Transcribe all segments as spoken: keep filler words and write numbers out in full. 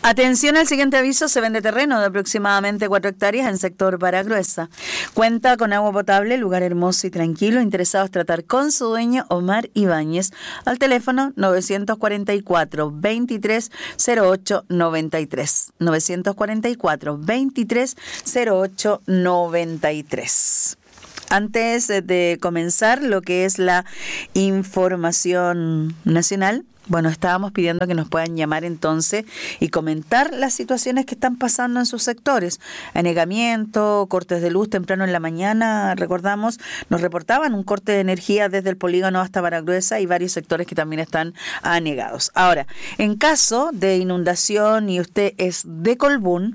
Atención al siguiente aviso, se vende terreno de aproximadamente cuatro hectáreas en sector Paragruesa. Cuenta con agua potable, lugar hermoso y tranquilo. Interesados tratar con su dueño Omar Ibáñez al teléfono novecientos cuarenta y cuatro, veintitrés cero ocho noventa y tres. novecientos cuarenta y cuatro, veintitrés cero ocho noventa y tres. Antes de comenzar lo que es la información nacional, bueno, estábamos pidiendo que nos puedan llamar entonces y comentar las situaciones que están pasando en sus sectores. Anegamiento, cortes de luz temprano en la mañana, recordamos, nos reportaban un corte de energía desde el polígono hasta Paragruesa y varios sectores que también están anegados. Ahora, en caso de inundación y usted es de Colbún,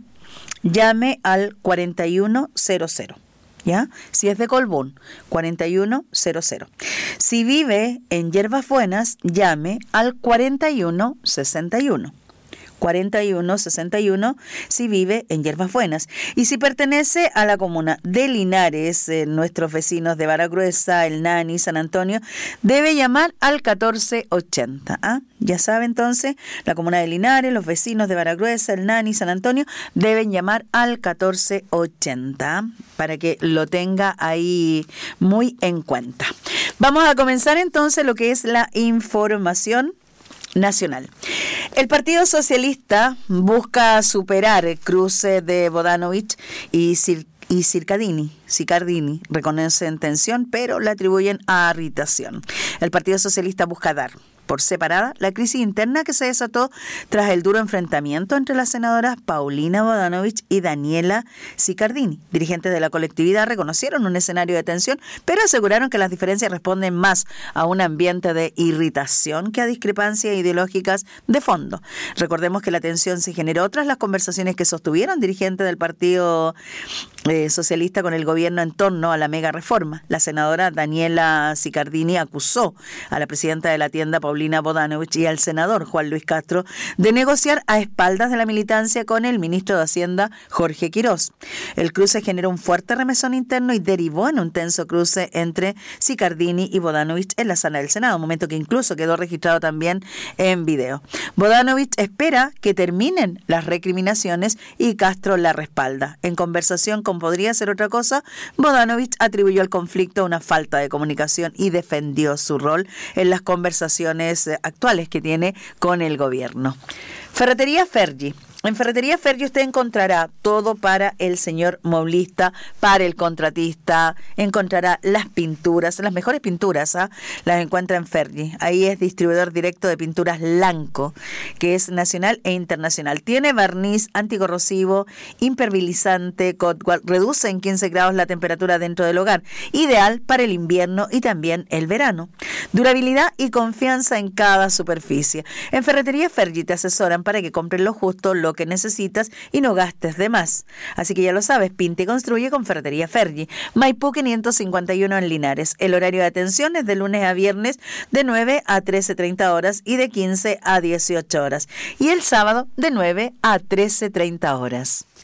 llame al cuarenta y uno cero cero. ¿Ya? Si es de Colbún, cuarenta y uno cero cero. Si vive en Hierbas Buenas, llame al cuarenta y uno sesenta y uno. cuarenta y uno sesenta y uno si vive en Hierbas Buenas. Y si pertenece a la comuna de Linares, eh, nuestros vecinos de Paragruesa, El Nani, San Antonio, debe llamar al catorce ochenta. ¿Ah? Ya sabe entonces, la comuna de Linares, los vecinos de Paragruesa, El Nani, San Antonio, deben llamar al catorce ochenta, ¿ah? Para que lo tenga ahí muy en cuenta. Vamos a comenzar entonces lo que es la información nacional. El Partido Socialista busca superar el cruce de Bodanovich y Cir y Circardini, Cicardini, reconocen tensión, pero la atribuyen a irritación. El Partido Socialista busca dar por separada la crisis interna que se desató tras el duro enfrentamiento entre las senadoras Paulina Bodanovich y Daniela Cicardini. Dirigentes de la colectividad reconocieron un escenario de tensión, pero aseguraron que las diferencias responden más a un ambiente de irritación que a discrepancias ideológicas de fondo. Recordemos que la tensión se generó tras las conversaciones que sostuvieron dirigentes del Partido eh, Socialista con el gobierno en torno a la mega reforma. La senadora Daniela Cicardini acusó a la presidenta de la tienda Paulina Paulina Bodanovich y al senador Juan Luis Castro de negociar a espaldas de la militancia con el ministro de Hacienda Jorge Quirós. El cruce generó un fuerte remesón interno y derivó en un tenso cruce entre Cicardini y Bodanovich en la sala del Senado, momento que incluso quedó registrado también en video. Bodanovich espera que terminen las recriminaciones y Castro la respalda. En conversación con Podría Ser Otra Cosa, Bodanovich atribuyó al conflicto a una falta de comunicación y defendió su rol en las conversaciones actuales que tiene con el gobierno. Ferretería Fergie. En Ferretería Fergie usted encontrará todo para el señor moblista, para el contratista, encontrará las pinturas, las mejores pinturas, ¿ah? Las encuentra en Fergie. Ahí es distribuidor directo de pinturas Lanco, que es nacional e internacional. Tiene barniz anticorrosivo, impermeabilizante, reduce en quince grados la temperatura dentro del hogar, ideal para el invierno y también el verano. Durabilidad y confianza en cada superficie. En Ferretería Fergie te asesoran para que compres lo justo, lo que necesitas y no gastes de más. Así que ya lo sabes, pinta y construye con Ferretería Fergie. Maipú quinientos cincuenta y uno en Linares. El horario de atención es de lunes a viernes de nueve a trece treinta horas y de quince a dieciocho horas. Y el sábado de nueve a trece treinta horas.